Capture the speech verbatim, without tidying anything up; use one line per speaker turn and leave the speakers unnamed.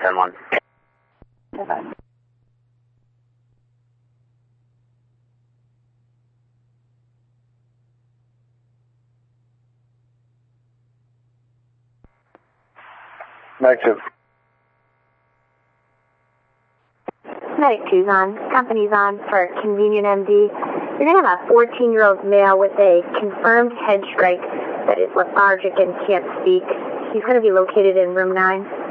ten one.
Okay.
Night two.
Night two's on. Company's on for Convenient M D. You're going to have a fourteen-year-old male with a confirmed head strike that is lethargic and can't speak. He's going to be located in room nine.